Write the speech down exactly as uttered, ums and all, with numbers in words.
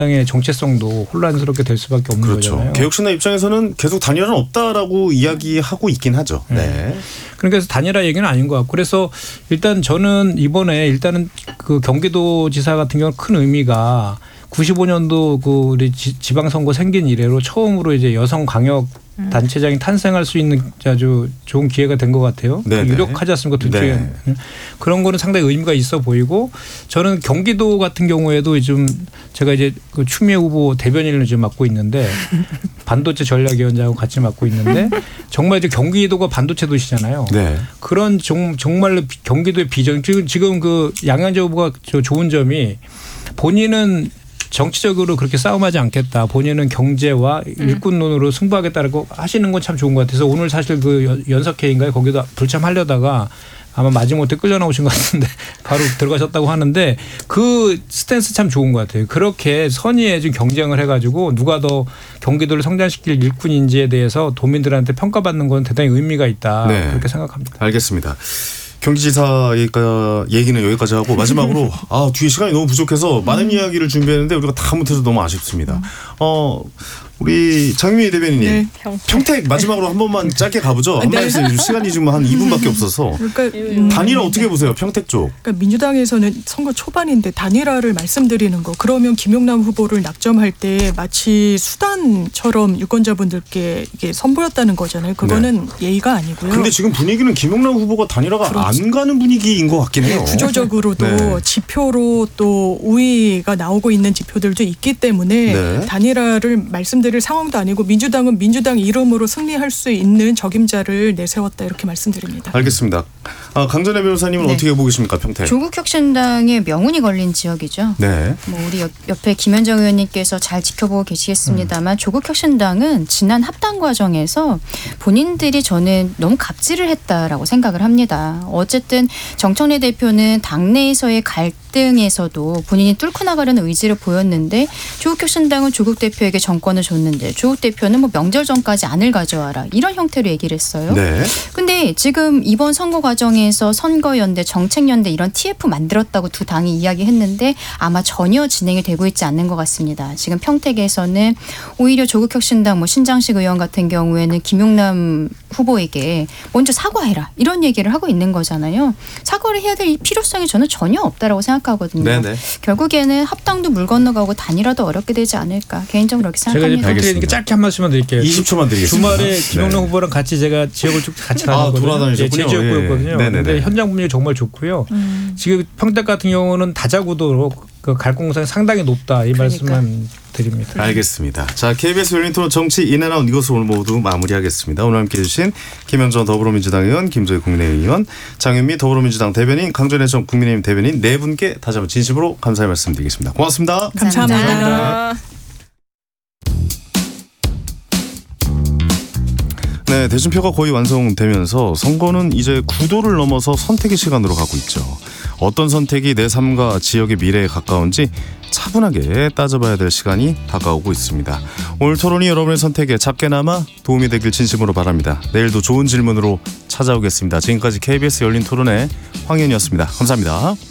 의 정체성도 혼란스럽게 될 수밖에 없는 그렇죠. 거잖아요. 개혁신당 입장에서는 계속 단일화는 없다라고 이야기하고 있긴 하죠. 네. 네. 그러니까 단일화 얘기는 아닌 것 같고 그래서 일단 저는 이번에 일단은 그 경기도지사 같은 경우는 큰 의미가 구십오 년도 그 우리 지방선거 생긴 이래로 처음으로 이제 여성 광역 단체장이 탄생할 수 있는 아주 좋은 기회가 된 것 같아요. 네네. 유력하지 않습니까? 둘 중에. 네. 그런 거는 상당히 의미가 있어 보이고 저는 경기도 같은 경우에도 좀 제가 이제 그 추미애 후보 대변인을 지금 맡고 있는데 반도체 전략위원장하고 같이 맡고 있는데 정말 이제 경기도가 반도체 도시잖아요. 네. 그런 정, 정말로 경기도의 비전 지금 지금 그 양현재 후보가 저 좋은 점이 본인은 정치적으로 그렇게 싸움하지 않겠다. 본인은 경제와 일꾼론으로 승부하겠다고 하시는 건 참 좋은 것 같아서 오늘 사실 그 연석회의인가요? 거기다 불참하려다가 아마 마지못해 끌려 나오신 것 같은데 바로 들어가셨다고 하는데 그 스탠스 참 좋은 것 같아요. 그렇게 선의에 좀 경쟁을 해가지고 누가 더 경기도를 성장시킬 일꾼인지에 대해서 도민들한테 평가받는 건 대단히 의미가 있다. 네. 그렇게 생각합니다. 알겠습니다. 경기지사 얘기는 여기까지 하고 마지막으로 아 뒤에 시간이 너무 부족해서 많은 음. 이야기를 준비했는데 우리가 다 못해서 너무 아쉽습니다. 음. 어 우리 장윤희 대변인님 네, 평택. 평택 마지막으로 한 번만 짧게 가보죠. 한 네. 말씀 시간이 지금 한 이 분밖에 없어서 그러니까, 음. 단일화 어떻게 보세요? 평택 쪽. 그러니까 민주당에서는 선거 초반인데 단일화를 말씀드리는 거 그러면 김용남 후보를 낙점할 때 마치 수단처럼 유권자분들께 이게 선보였다는 거잖아요. 그거는 네. 예의가 아니고요. 그런데 지금 분위기는 김용남 후보가 단일화가 그렇죠. 안 가는 분위기인 것 같긴 해요. 네, 구조적으로도 네. 지표로 또 우위가 나오고 있는 지표들도 있기 때문에 네. 단일화를 말씀드릴 상황도 아니고 민주당은 민주당 이름으로 승리할 수 있는 적임자를 내세웠다 이렇게 말씀드립니다. 알겠습니다. 아, 강전혜 변호사님은 네. 어떻게 보고 계십니까? 평택. 조국혁신당의 명운이 걸린 지역이죠. 네. 뭐 우리 옆, 옆에 김현정 의원님께서 잘 지켜보고 계시겠습니다만 음. 조국혁신당은 지난 합당 과정에서 본인들이 저는 너무 갑질을 했다라고 생각을 합니다. 어쨌든 정청래 대표는 당내에서의 갈등에서도 본인이 뚫고 나가려는 의지를 보였는데 조국혁신당은 조국 대표에게 정권을 줬는데 조국 대표는 뭐 명절 전까지 안을 가져와라 이런 형태로 얘기를 했어요. 네. 근데 지금 이번 선거 과정에서 선거연대, 정책연대 이런 티에프 만들었다고 두 당이 이야기했는데 아마 전혀 진행이 되고 있지 않는 것 같습니다. 지금 평택에서는 오히려 조국혁신당 뭐 신장식 의원 같은 경우에는 김용남 후보에게 먼저 사과해라 이런 얘기를 하고 있는 거잖아요. 사과를 해야 될 필요성이 저는 전혀 없다라고 생각하거든요. 네네. 결국에는 합당도 물 건너가고 단일화도 어렵게 되지 않을까 개인적으로 그렇게 생각합니다. 제가 평택이니까 짧게 한 말씀만 드릴게요. 이십 초만 드리겠습니다. 주말에 김용남 네. 후보랑 같이 제가 지역을 쭉 같이 다녔거든요. 아, 돌아다니셨군요. 제 지역구였거든요. 그런데 예. 현장 분위기 정말 좋고요. 음. 지금 평택 같은 경우는 다자구도로 그 갈 공산이 상당히 높다 이 그러니까. 말씀만 드립니다. 알겠습니다. 자, 케이비에스 열린 토론 정치 인앤아웃 이것을 오늘 모두 마무리하겠습니다. 오늘 함께해 주신 김현정 더불어민주당 의원, 김조희 국민의힘 의원, 장윤미 더불어민주당 대변인, 강전혜 전 국민의힘 대변인 네 분께 다시 한번 진심으로 감사의 말씀드리겠습니다. 고맙습니다. 감사합니다. 감사합니다. 네, 대진표가 거의 완성되면서 선거는 이제 구도를 넘어서 선택의 시간으로 가고 있죠. 어떤 선택이 내 삶과 지역의 미래에 가까운지 차분하게 따져봐야 될 시간이 다가오고 있습니다. 오늘 토론이 여러분의 선택에 작게나마 도움이 되길 진심으로 바랍니다. 내일도 좋은 질문으로 찾아오겠습니다. 지금까지 케이비에스 열린 토론의 황현이었습니다. 감사합니다.